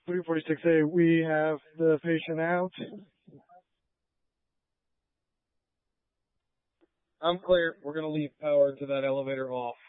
346A, we have the patient out. I'm clear. We're going to leave power to that elevator off.